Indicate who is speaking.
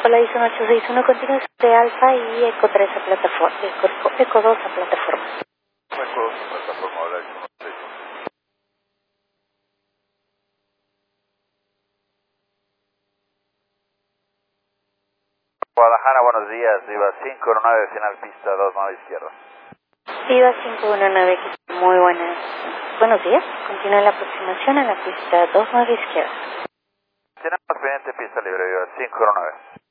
Speaker 1: Hola, dice 861, continúa de Alfa y Eco 3 a plataforma, Eco 2 a plataforma.
Speaker 2: Eco 2 a plataforma, hola, dice 861. Guadalajara, buenos días, Viva 519, final pista 29 izquierda.
Speaker 1: Viva 519, muy buenas. Buenos días, continúa la aproximación a la pista 29 izquierda.
Speaker 2: Tenemos pendiente pista libre, Viva 519.